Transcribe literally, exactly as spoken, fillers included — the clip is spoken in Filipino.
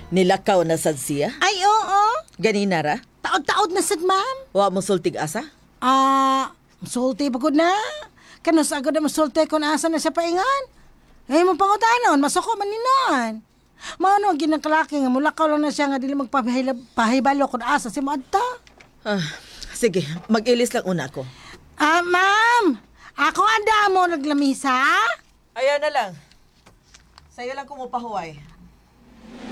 Nilakaw na sad siya? Ay, oo. Ganina ra? Taod-taod na sad, ma'am. Wa mo sultig asa? Ah, sulti pa ko na. Kanos agad na masulti kung asa na siya paingan. Ay, mo pangutanon, masuko man ninon. Mao no ginangkalaki nga mulakaw lang na siya nga dili magpahibalo kung asa si mo adta. Ah, sige, mag-ilis lang una ako. Ah, ma'am. Ako anda mo naglamisa? Ayaw na lang. Sa'yo lang kumupahuway.